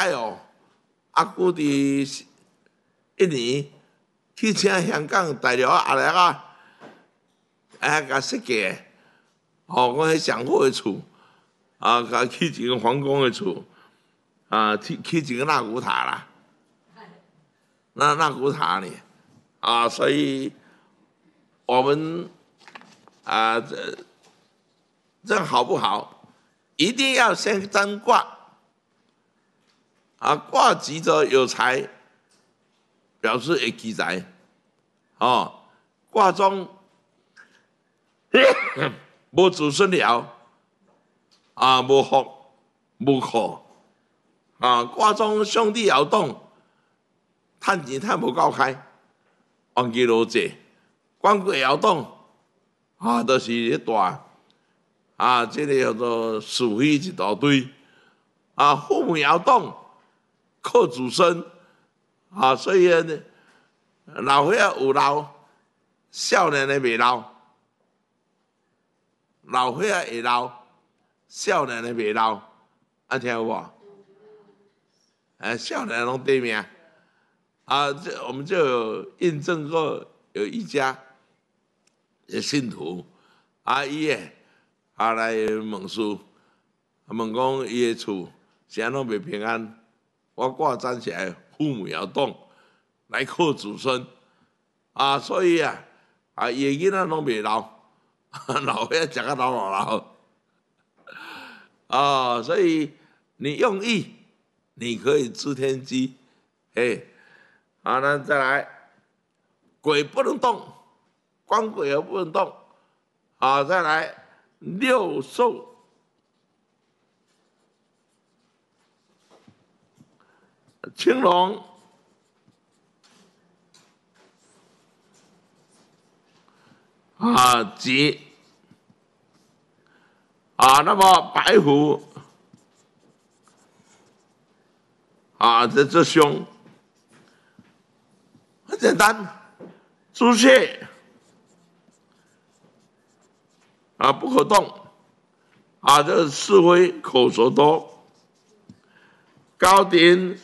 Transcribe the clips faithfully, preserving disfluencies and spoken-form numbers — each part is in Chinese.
害哦！啊，古伫一年去请香港、大陆啊、阿来啊，啊，甲设计的，哦，我迄上好的厝，啊，甲起一个皇宫的厝，啊，起起一个纳古塔啦，那纳古塔呢，啊，所以我们啊，这这好不好？一定要先占卦。啊，卦吉者有财，表示会积财。哦，卦中无子孙了，啊，无福无苦。啊，卦中兄弟爻动，趁钱趁无够开，忘记罗济。官鬼爻动，啊，都、就是一大，啊，这个叫做是非一大堆。啊，父母爻动。靠祖孙，啊，所以呢，老岁仔有老，少年的袂老；老岁仔会老，少年的袂老。啊，听有无？哎，少年拢对命。啊，这我们就有印证过，有一家的信徒，啊，伊诶，啊来问事，问讲伊诶厝是安怎袂平安？我卦占起来，父母爻动，来靠子孙，啊，所以啊，啊，伊囡仔拢袂老，老伙仔食到老老老，啊，所以你用意，你可以知天机，哎，好，那再来，鬼不能动，官鬼也不能动，好，再来六兽。青龙啊，吉啊，那么白虎啊，这这凶，很简单。朱雀啊，不可动啊，这是非口舌多。高鼎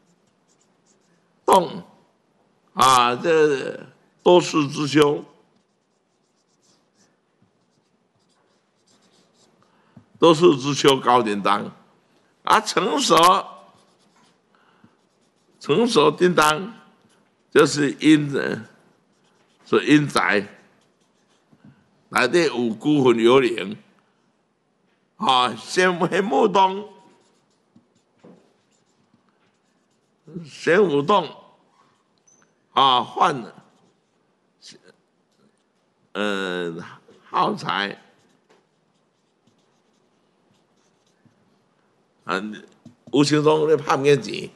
动啊，这多事之秋。多事之秋高典当，啊，成熟，成熟叮当，就是阴的，是阴宅，内底有孤魂幽灵，啊，先为木东，玄武洞，啊，换，呃，耗材。啊，无形中在拍面钱，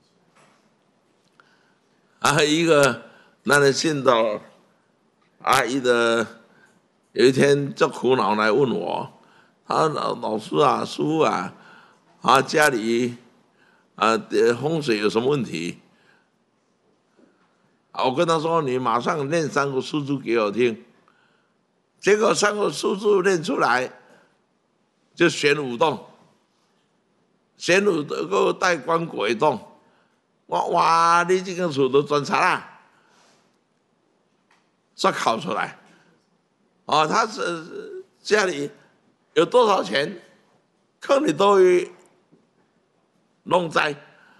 啊，一个那的信道，啊，一个有一天就苦恼来问我，他老老师啊，师傅啊，啊，家里啊风水有什么问题？啊，我跟他说，你马上念三个数字给我听。结果三个数字念出来，就玄武洞。玄武都个带官鬼洞，我哇，你这个厝都专查啦，算考出来。哦，他是家里有多少钱，坑里都会弄灾。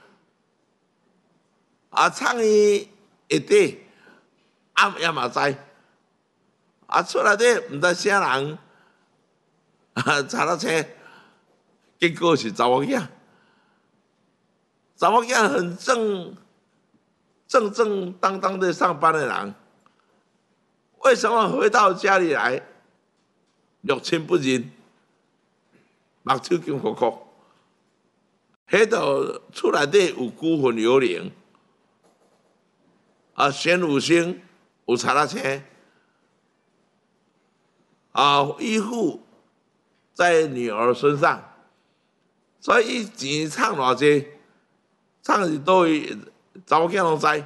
啊，创意一底，暗也嘛灾。啊，出来的唔知啥人，啊，查到车。结果是查某囝，查某囝很正正正当当的上班的人，为什么回到家里来六亲不认，目睭金哭哭？迄度出来的有孤魂幽灵，啊，玄武星有查到车，啊，依附在女儿身上。所以伊钱唱偌济，唱是倒位，查某囝拢知。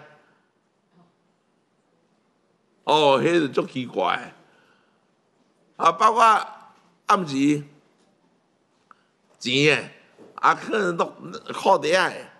哦，迄个足奇怪。啊，包括暗时钱诶，啊，可能都靠底下诶，